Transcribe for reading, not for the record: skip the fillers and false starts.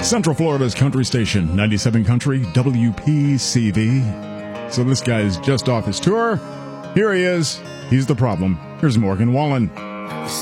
Central Florida's country station, 97 Country, WPCV. So this guy is just off his tour. Here he is. He's the problem. Here's Morgan Wallen.